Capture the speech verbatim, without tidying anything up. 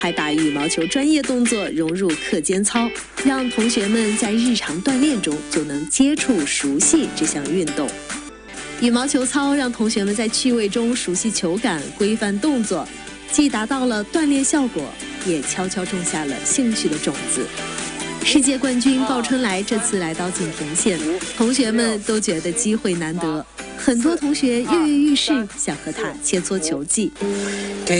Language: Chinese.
还把羽毛球专业动作融入课间操，让同学们在日常锻炼中就能接触、熟悉这项运动。羽毛球操让同学们在趣味中熟悉球感、规范动作，既达到了锻炼效果，也悄悄种下了兴趣的种子。世界冠军鲍春来这次来到景田县，同学们都觉得机会难得，很多同学跃跃欲试，想和他切磋球技。 给